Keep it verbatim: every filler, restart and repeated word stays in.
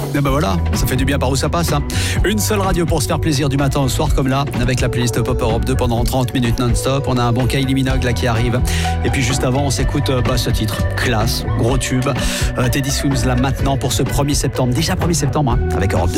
Et ben voilà, ça fait du bien par où ça passe. Hein. Une seule radio pour se faire plaisir du matin au soir comme là, avec la playlist Pop Europe deux pendant trente minutes non-stop. On a un bon Kylie Minogue là qui arrive. Et puis juste avant, on s'écoute euh, bah, ce titre, classe, gros tube. Euh, Teddy Swims là maintenant pour ce premier septembre. Déjà premier septembre hein, avec Europe deux.